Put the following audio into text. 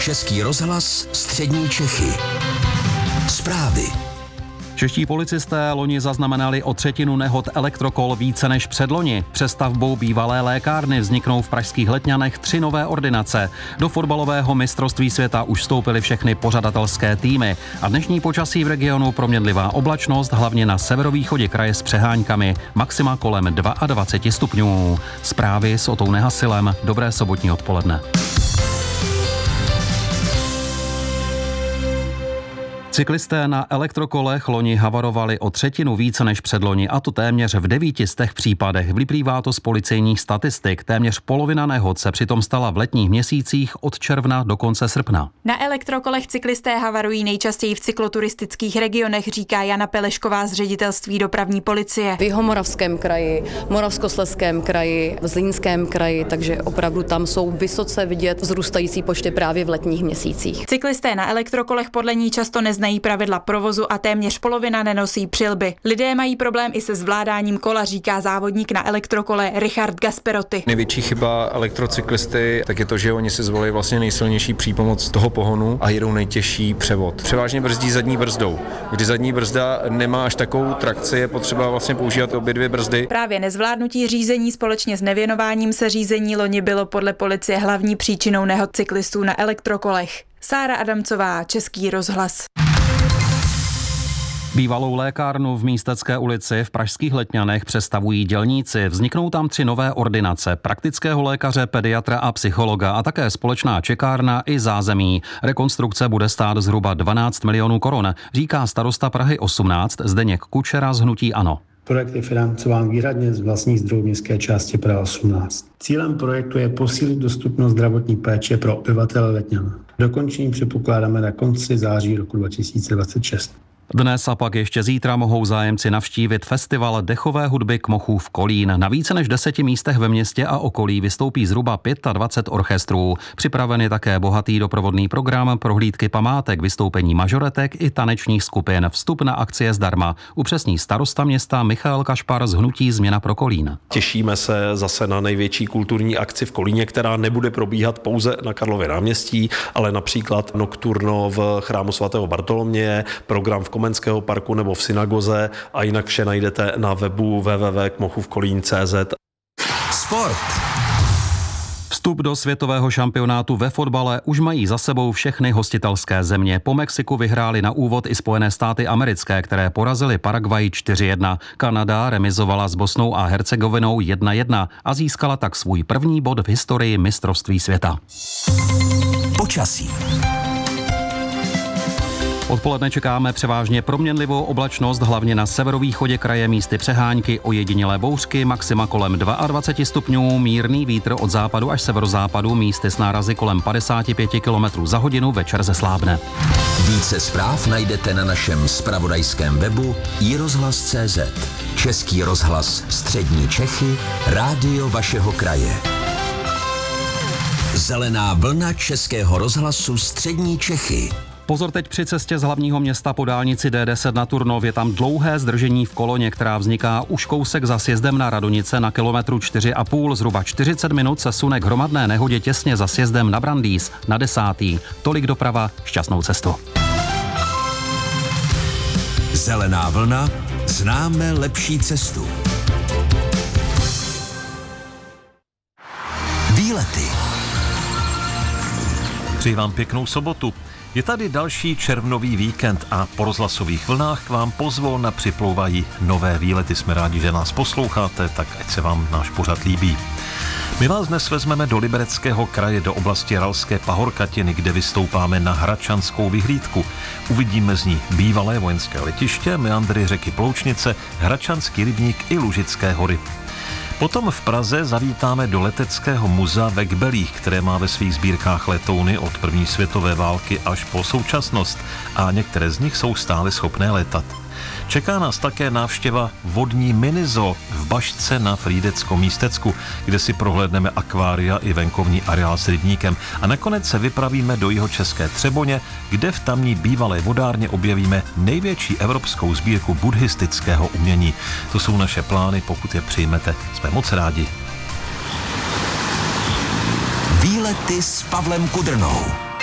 Český rozhlas Střední Čechy. Zprávy. Čeští policisté loni zaznamenali o třetinu nehod elektrokol více než předloni. Přestavbou bývalé lékárny vzniknou v pražských Letňanech 3 nové ordinace. Do fotbalového mistrovství světa už vstoupily všechny pořadatelské týmy. A dnešní počasí v regionu proměnlivá oblačnost, hlavně na severovýchodě kraje s přeháňkami. Maxima kolem 22 stupňů. Zprávy s Otou Nehasilem. Dobré sobotní odpoledne. Cyklisté na elektrokolech loni havarovali o třetinu více než předloni, a to téměř v 9 případech. Vyplývá to z policejních statistik. Téměř polovina nehod se přitom stala v letních měsících od června do konce srpna. Na elektrokolech cyklisté havarují nejčastěji v cykloturistických regionech, říká Jana Pelešková z ředitelství dopravní policie. V Jihomoravském kraji, Moravskoslezském kraji, v Zlínském kraji, takže opravdu tam jsou vysoce vidět vzrůstající počty právě v letních měsících. Cyklisté na elektrokolech podle ní často neznají pravidla provozu a téměř polovina nenosí přilby. Lidé mají problém i se zvládáním kola, říká závodník na elektrokole Richard Gasperotti. Největší chyba elektrocyklisty tak je to, že oni si zvolí vlastně nejsilnější přípomoc toho pohonu a jedou nejtěžší převod. Převážně brzdí zadní brzdou. Když zadní brzda nemá až takovou trakci, je potřeba vlastně používat obě dvě brzdy. Právě nezvládnutí řízení společně s nevěnováním se řízení loni bylo podle policie hlavní příčinou nehod cyklistů na elektrokolech. Sára Adamcová, Český rozhlas. Bývalou lékárnu v Místecké ulici v pražských Letňanech přestavují dělníci. Vzniknou tam 3 nové ordinace: praktického lékaře, pediatra a psychologa a také společná čekárna i zázemí. Rekonstrukce bude stát zhruba 12 milionů korun, říká starosta Prahy 18 Zdeněk Kučera z hnutí ANO. Projekt je financován výhradně z vlastních zdrojů městské části Praha 18. Cílem projektu je posílit dostupnost zdravotní péče pro obyvatele Letňan. Dokončení předpokládáme na konci září roku 2026. Dnes a pak ještě zítra mohou zájemci navštívit festival dechové hudby Kmochův Kolín. Na více než 10 místech ve městě a okolí vystoupí zhruba 25 orchestrů. Připraven je také bohatý doprovodný program, prohlídky památek, vystoupení mažoretek i tanečních skupin. Vstup na akci je zdarma, upřesní starosta města Michal Kašpar z hnutí Změna pro Kolín. Těšíme se zase na největší kulturní akci v Kolíně, která nebude probíhat pouze na Karlově náměstí, ale například nokturno v chrámu svatého Bartoloměje, program v Komenského parku nebo v synagoze, a jinak vše najdete na webu www.kmochůvkolín.cz. Sport. Vstup do světového šampionátu ve fotbale už mají za sebou všechny hostitelské země. Po Mexiku vyhráli na úvod i Spojené státy americké, které porazily Paraguay 4-1. Kanada remizovala s Bosnou a Hercegovinou 1-1 a získala tak svůj první bod v historii mistrovství světa. Počasí. Odpoledne čekáme převážně proměnlivou oblačnost, hlavně na severovýchodě kraje místy přeháňky, ojedinělé bouřky, maxima kolem 22 stupňů, mírný vítr od západu až severozápadu, místy s nárazy kolem 55 km za hodinu, večer zeslábne. Více zpráv najdete na našem zpravodajském webu iRozhlas.cz. Český rozhlas Střední Čechy, rádio vašeho kraje. Zelená vlna Českého rozhlasu Střední Čechy. Pozor teď při cestě z hlavního města po dálnici D10 na Turnov, je tam dlouhé zdržení v koloně, která vzniká už kousek za sjezdem na Radonice na kilometru 4,5. Zhruba 40 minut se sune k hromadné nehodě těsně za sjezdem na Brandýs na 10. Tolik doprava, šťastnou cestu. Zelená vlna, známe lepší cestu. Výlety. Přeji vám pěknou sobotu. Je tady další červnový víkend a po rozhlasových vlnách k vám pozvolna připlouvají nové výlety. Jsme rádi, že nás posloucháte, tak ať se vám náš pořad líbí. My vás dnes vezmeme do Libereckého kraje, do oblasti Ralské pahorkatiny, kde vystoupáme na Hradčanskou vyhlídku. Uvidíme z ní bývalé vojenské letiště, meandry řeky Ploučnice, Hradčanský rybník i Lužické hory. Potom v Praze zavítáme do Leteckého muzea ve Kbelích, které má ve svých sbírkách letouny od první světové války až po současnost a některé z nich jsou stále schopné létat. Čeká nás také návštěva vodní minizoo v Bašce na Frýdeckom Místecku, kde si prohlédneme akvária i venkovní areál s rybníkem. A nakonec se vypravíme do jihočeské Třeboně, kde v tamní bývalé vodárně objevíme největší evropskou sbírku buddhistického umění. To jsou naše plány, pokud je přijmete. Jsme moc rádi. Výlety s Pavlem Kudrnou.